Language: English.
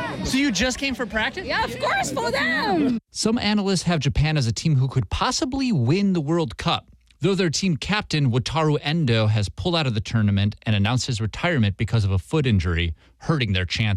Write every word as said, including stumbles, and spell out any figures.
So you just came for practice? Yeah, of course, for them. Some analysts have Japan as a team who could possibly win the World Cup, though their team captain, Wataru Endo, has pulled out of the tournament and announced his retirement because of a foot injury, hurting their chances.